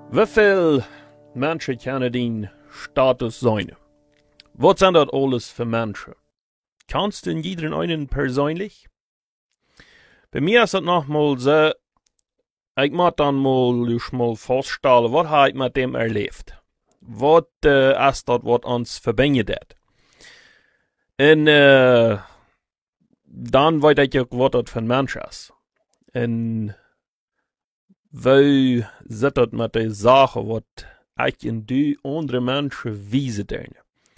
Hoeveel mensen kennen die status zijn? Wat zijn dat alles für mensen? Kannst du jeden einen persönlich? Bei mir ist das nochmal so, ich muss dann mal feststellen, was habe ich mit dem erlebt? Was ist das, was uns verbindet? Und dann weiß ich auch, was das für ein Mensch ist. Und wie sieht das mit der Sache, was ich in die andere Menschen wiesen dürfen?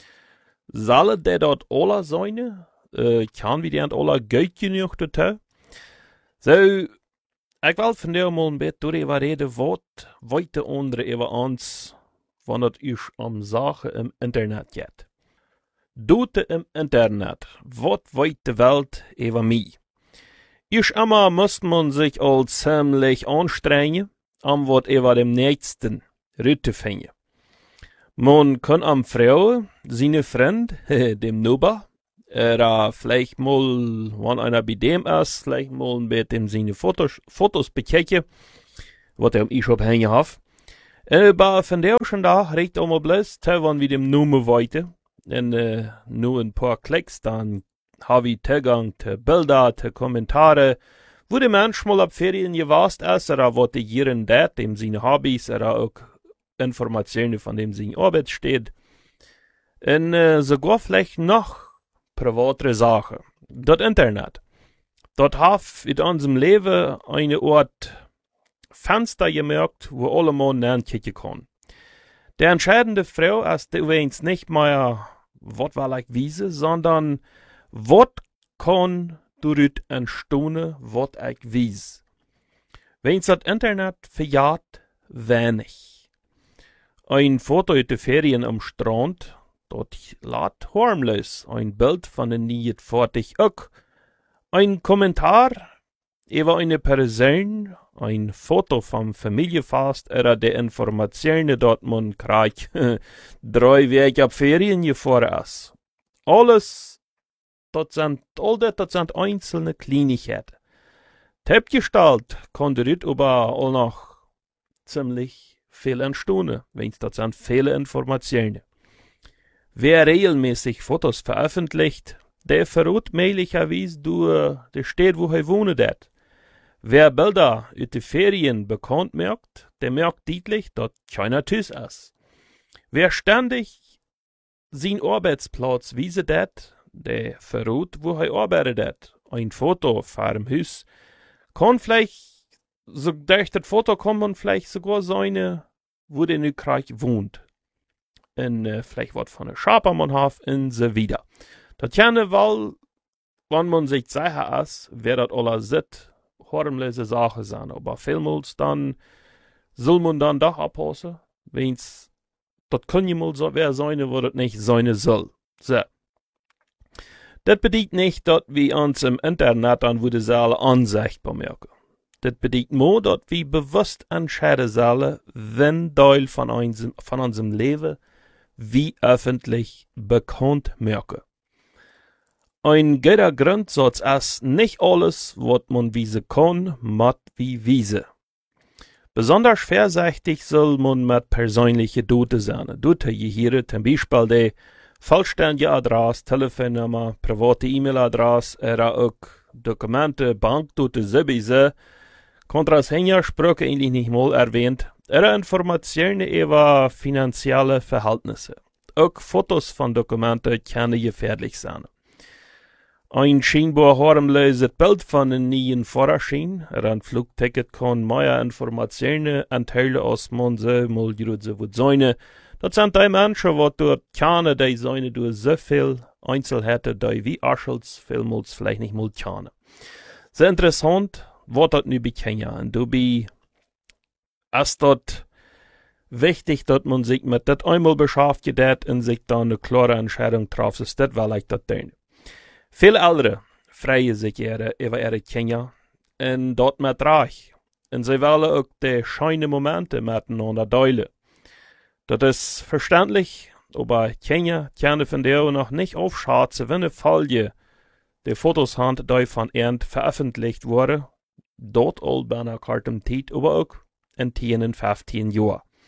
Sollen die dort alle sein? Kann wir die alle gut genug dazu? So, ich will von dir mal ein bisschen darüber reden, was weiter andere über uns, wenn das ist um Sachen im Internet geht. Dort im Internet, was weiß die Welt über mich? Ist immer muss man sich all ziemlich anstrengen, was über dem Nächsten Rüte finden. Man kann am Frau, seine Freund, dem Nuba, vielleicht mal, wenn einer bei dem ist, vielleicht mal mit dem seine Fotos bekäcken, was im E-Shop hängen hat. Aber von der schon da, recht einmal bloß, wenn wir dem Nummer weiter, und nur ein paar Klicks, dann habe ich Zugang zu Bilder, zu Kommentare, wo die manchmal ab Ferien gewasst ist, oder was die hier und dort, dem seine Hobbys, oder auch Informationen von dem seine Arbeit steht. Und sogar vielleicht noch private Sachen. Das Internet. Dort hat in unserem Leben eine Art Fenster gemerkt, wo alle mal nachkicken können. Der entscheidende Frau ist übrigens nicht mehr, was will ich wissen, sondern was kann durch entstehen, was ich weiß. Wenn das Internet verjagt, wenig. Ein Foto aus den Ferien am Strand, dort lädt harmlos ein Bild von der Niet fertig auch. Ein Kommentar über eine Person, ein Foto vom Familienfest oder die Informationen, dort man kriegt, 3 Wege ab Ferien gefahren ist. Alles, das sind einzelne Kleinigkeiten. Tippgestalt kann dort aber auch noch ziemlich viel entstehen, wenn das sind viele Informationen. Wer regelmäßig Fotos veröffentlicht, der verrät möglicherweise durch die Stadt, wo er wohnt. Wer Bilder aus den Ferien bekannt merkt, der merkt deutlich, dass keiner Tüß ist. Wer ständig seinen Arbeitsplatz wiesen der verrät, wo er arbeitet. Ein Foto von einem Haus kann vielleicht, so durch das Foto kann man vielleicht sogar sein, wo der nu wohnt. Und vielleicht was von der Schapermann hat und so wieder. Das kann weil, wenn man sich sicher ist, wer das alles sieht, harmlose Sachen sind. Aber vielmals dann soll man dann doch abpassen, wenn's, das kann ja mal so wer sein, wo das nicht sein soll. So. Das bedeutet nicht, dass wir uns im Internet an wo die Sache Ansicht bemerken. Das bedeutet nur, dass wir bewusst entscheiden sollen, wenn Teil von unserem Leben wie öffentlich bekannt merken. Ein guter Grundsatz ist, nicht alles, was man wiesen kann, macht wie wiesen. Besonders vorsichtig soll man mit persönlichen Daten sein. Daten hier zum Beispiel die vollständige Adresse, Telefonnummer, private E-Mail-Adresse, oder auch Dokumente, Bankdaten sowieso. Kontras Sprüche eigentlich nicht mal erwähnt. Oder Informationen über finanzielle Verhältnisse. Auch Fotos von Dokumenten können gefährlich sein. Ein scheinbar harmloses Bild von einem neuen Fahrerschein oder ein Flugticket kann mehr Informationen enthalten, als man so mal so wird sein. Das sind die Menschen, die dort kennen, die sein durch so viel Einzelheiten, die wie Aschels vielmals vielleicht nicht mal kennen. Sehr interessant, was das nu bekennen. Und dabei ist das wichtig, dass man sich mit das einmal beschäftigt und sich dann eine klare Entscheidung trifft, ist das, weil ich das tun. Viele andere freuen sich über ihre Kinder und dort mit Reich. Und sie wollen auch die schönen Momente miteinander teilen. Das ist verständlich, aber Kinder können von der noch nicht aufschätzen, wenn eine Folie die Fotos haben, die von ihnen veröffentlicht wurden, dort all bei einer kartem Zeit, aber auch in 10 und 15 Jahren.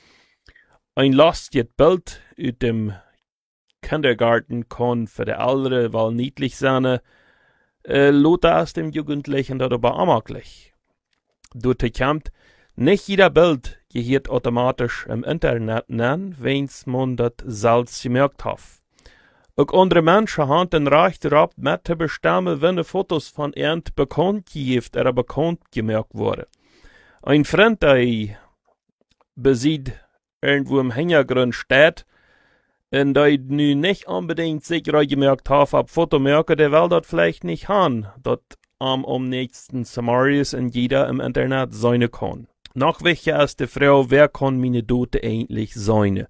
Ein lastes Bild aus dem Kindergarten kann für die Ältere wel niedlich sein, Lothar aus dem Jugendlichen darüber amaglich. Dort kommt, nicht jeder Bild gehört automatisch im Internet nennen, wenn's man das selbst gemerkt hat. Auch andere Menschen haben den Recht darauf, mit zu bestimmen, wenn Fotos von ihnen bekannt gegeben oder bekannt gemerkt wurden. Ein Freund, der besieht irgendwo im Hintergrund steht, und der nu nicht unbedingt sicher gemerkt hat, ob Fotomerker, der will das vielleicht nicht haben, dort am nächsten Szenarios in jeder im Internet sein kann. Noch wichtiger ist die Frage, wer kann meine Dote eigentlich sein?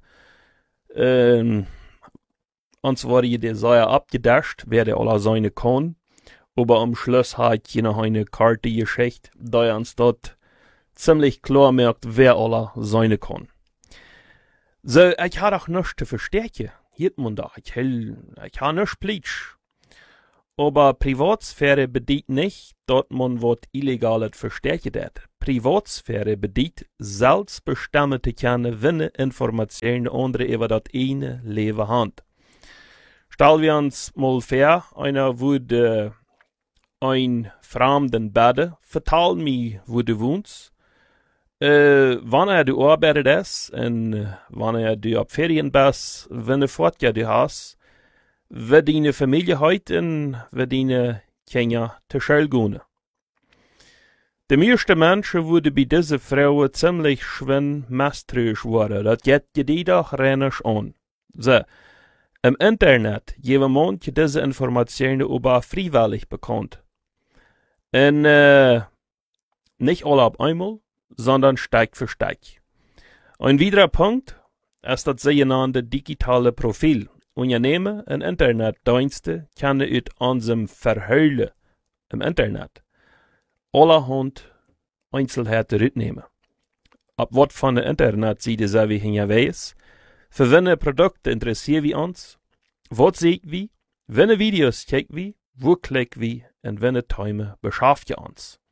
Uns wurde die Sache abgedacht, wer der alle sein kann, aber am Schluss hat jeder eine Karte geschickt, da uns dort ziemlich klar merkt, wer alle sein kann. So, ich habe auch nichts zu verstärken. Hier man doch, ich habe nichts Plitsch. Aber Privatsphäre bedeutet nicht, dass man was Illegales verstärken hat. Privatsphäre bedeutet, selbst bestimmen zu können, wenn Informationen andere über das eine Leben haben. Stellen wir uns mal vor, einer würde ein Fremden beten, vertell mir, wo du wohnst. Wanneer du arbeitet ist und wanneer du op Ferien bist, wenn du Fortjahr du hast, wird deine Familie heute und wird deine Kinder zur Schule gehen. Die meisten Menschen würden bei dieser Frau ziemlich schön misstrauisch werden. Das geht die doch reinlich an. So, im Internet geben manche diese Informationen aber freiwillig bekannt. Und nicht alle auf einmal, sondern Stück für Stück. Ein weiterer Punkt ist das sogenannte digitale Profil. Unternehmen und Internetdienste können uit unserem Verheulen im Internet allerhand Einzelheiten mitnehmen. Ab was von der Internetseite sind wir hingewiesen? Für welche Produkte interessieren wir uns? Was sehen wir? Welche Videos checken wir? Wo klicken wir? Und welche Themen beschäftigen uns?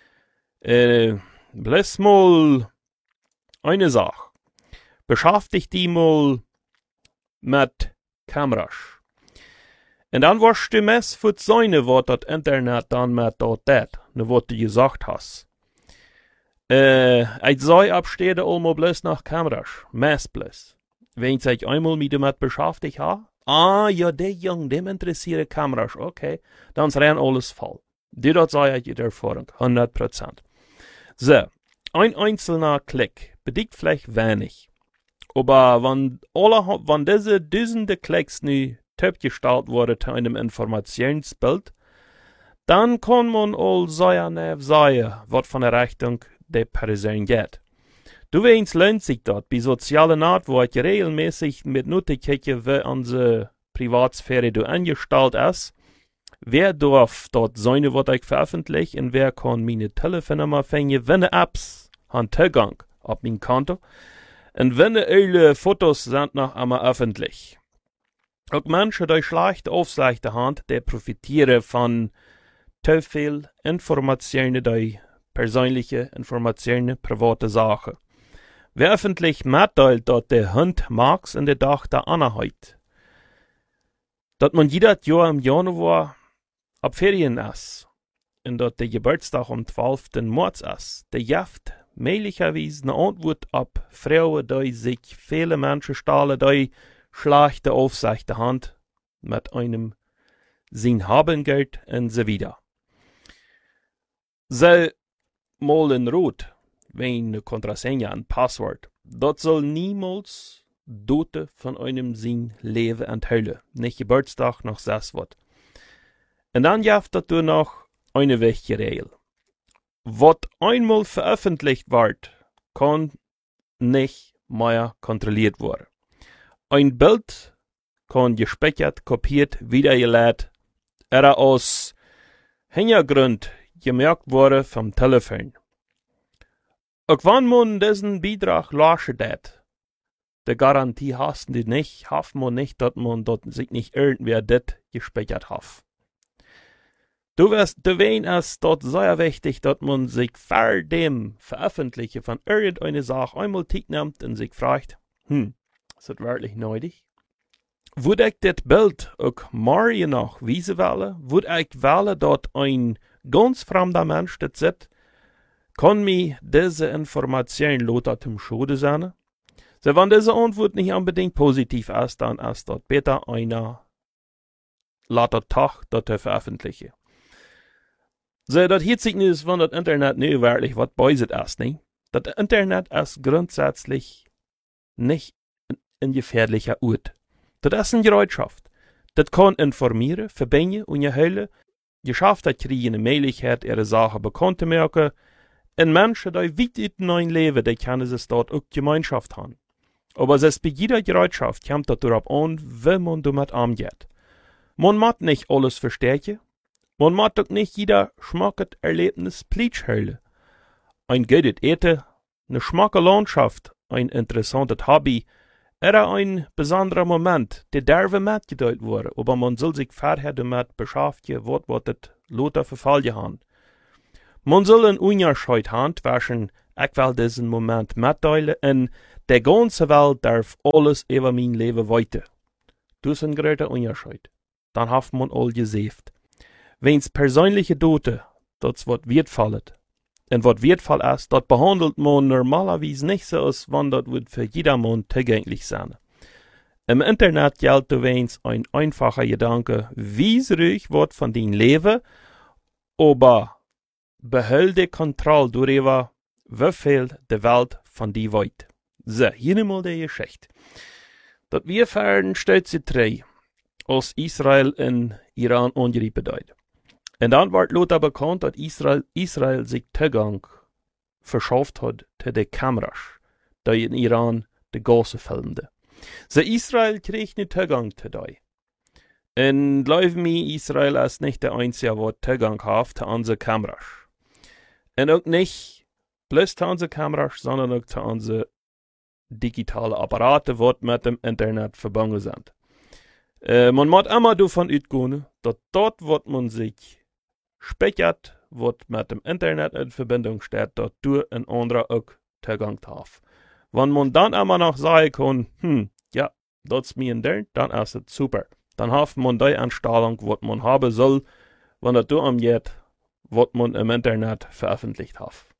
Bloß mal eine Sache. Beschäftigt die mal mit Kameras. Und dann wirst du mess für seine, was das Internet dann mit dort tät, ne was du gesagt hast. Ich sei abstehe allmal bloß nach Kameras. Mess bloß. Wenn ich einmal mit dem beschäftigt habe, ja, der Jung, dem interessiert Kameras, okay, dann ist rein alles voll. Die dort sei ich in der Erfahrung, 100%. So, ein einzelner Klick bedeutet vielleicht wenig. Aber wenn diese Dutzende Klicks nu abgestellt wurden zu einem Informationsbild, dann kann man all sagen, was von der Richtung der Person geht. Du weißt, lohnt sich dort bei sozialen Network regelmäßig mit Notificationen, wie unsere Privatsphäre du angestellt ist. Wer darf dort sein, was ich veröffentliche, und wer kann meine Telefonnummer finden, wenn Apps haben Zugang auf mein Konto. Und wenn alle Fotos sind noch einmal öffentlich. Auch Menschen, die schlechte Aufsicht haben, die profitieren von zu viel Informationen, die persönliche Informationen, private Sachen. Wer öffentlich mitteilt, dass der Hund mag in der Tag der Einheit, dass man jedes Jahr im Januar ab Ferien ist und dass der Geburtstag am 12. März ist, der Jaft möglicherweise eine Antwort ab Frauen, die sich viele Menschen stahlen, die schlechte Aufsicht haben, mit einem sein Habengeld und so weiter. So mal in Rot, wenn eine Kontrasegne, ein Passwort, das soll niemals Dote von einem sein Leben enthüllen. Nicht Geburtstag, noch das Wort. Und dann gibt es noch eine wichtige Regel. Was einmal veröffentlicht wird, kann nicht mehr kontrolliert werden. Ein Bild kann gespeichert, kopiert, wiedergeladen oder aus Hintergrund gemerkt worden vom Telefon. Auch wenn man diesen Beitrag löschen hat, die Garantie hast du nicht, hat man nicht, dass man dort sich nicht irgendwer das gespeichert hat. Du weißt es dort sehr wichtig, dass man sich vor dem Veröffentlichen von irgendeiner Sache einmal Zeit nimmt und sich fragt, Ist das wirklich nötig? Würde ich das Bild auch morgen noch wiesen wollen, würde ich wollen, dass ein ganz fremder Mensch das sieht, kann mir diese Information lauter zum Schode sein. So, wenn diese Antwort nicht unbedingt positiv ist, dann ist dort besser einer later Tag dort veröffentlichen. So, das jetzige ist, wenn das Internet nicht wirklich was beiset ist, nicht? Das Internet ist grundsätzlich nicht ein gefährlicher Ort. Das ist eine Gerätschaft. Das kann informieren, verbinden und erhellen. Geschäfte kriegen eine Möglichkeit, ihre Sachen bekannt zu machen. Und Menschen, die weit in ein Leben, die können sich dort auch Gemeinschaft haben. Aber es ist bei jeder Gerätschaft kommt das darauf an, wie man damit umgeht. Man muss nicht alles verstärken. Man muss auch nicht jeder schmacket Erlebnis plitsch hören. Ein gutes Eten, eine schmacke Landschaft, ein interessantes Hobby, oder ein besonderer Moment, der darf mitgeteilt werden, aber man soll sich vorher damit beschäftigen, was das lauter verfallen haben. Man soll einen Unterschied haben zwischen, ich will diesen Moment mitteilen, und der ganze Welt darf alles über mein Leben weiter. Das ist ein großer Unterschied. Dann hat man all gesaved. Wenn's persönliche Daten, das was wertvoll und was wertvoll ist, das behandelt man normalerweise nicht so, als wenn das für jedermann zugänglich sein. Im Internet gilt übrigens ein einfacher Gedanke, wies ruhig was von dein Leben, aber behält die Kontrolle darüber, wie viel die Welt von dir weiß. So, hier mal die Geschichte. Das wir fahren steht sie 3, als Israel in Iran angegriffen hat. Und dann wird lauter bekannt, dass Israel sich Zugang verschafft hat zu den Kameras, die in Iran die Gase filmten. So Israel kriegt nicht Zugang zu denen. Und glaub mir, Israel ist nicht der Einzige, der Zugang hat zu unseren Kameras. Und auch nicht bloß zu unseren Kameras, sondern auch zu unseren digitalen Apparaten, die mit dem Internet verbunden sind. Man muss immer davon ausgehen, dass dort, wo man sich speichert, was mit dem Internet in Verbindung steht, dass du ein anderer auch Zugang hat. Wenn man dann immer noch sagen kann, ja, das ist mir ein Ding, dann ist es super. Dann hat man die Einstellung, was man haben soll, wenn das du angeht, was man im Internet veröffentlicht hat.